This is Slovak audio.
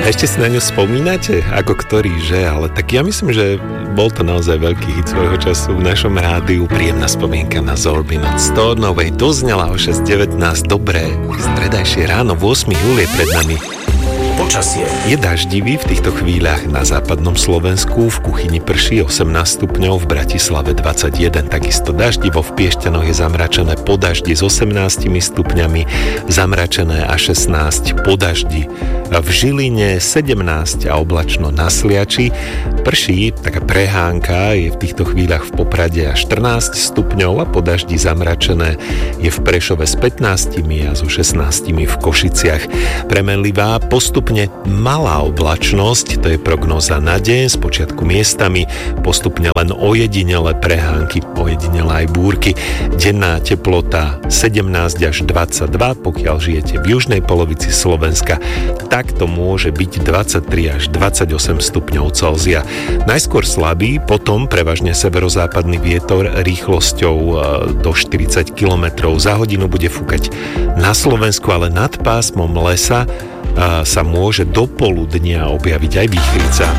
Ešte si na ňu spomínate? Ako ktorý, že? Ale tak ja myslím, že bol to naozaj veľký hit svojho času v našom rádiu. Príjemná spomienka na Zorby Not Stornovej. Doznela o 6:19. Dobré stredajšie ráno, 8. júlie pred nami. Počasie. Je daždivý v týchto chvíľach na západnom Slovensku, v Kuchyni prší 18 stupňov, v Bratislave 21, takisto daždivo, v Piešťanoch je zamračené po daždi s 18 stupňami, zamračené a 16 po daždi. V Žiline 17 a oblačno na Sliači, prší, taká prehánka, je v týchto chvíľach v Poprade až 14 stupňov a po daždi zamračené je v Prešove s 15 a so 16 v Košiciach. Premenlivá postupne malá oblačnosť, to je prognóza na deň, spočiatku miestami, postupne len ojedinelé prehánky, ojedinelé aj búrky. Denná teplota 17 až 22, pokiaľ žijete v južnej polovici Slovenska, tak to môže byť 23 až 28 stupňov Celzia. Najskôr slabý, potom prevažne severozápadný vietor rýchlosťou do 40 km za hodinu bude fúkať na Slovensku, ale nad pásmom lesa sa môže do poludnia objaviť aj výchrica.